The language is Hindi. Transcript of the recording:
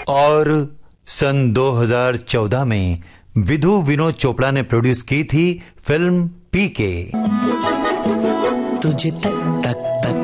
और सन 2014 में विधु विनोद चोपड़ा ने प्रोड्यूस की थी फिल्म पीके। तुझे तक तक तक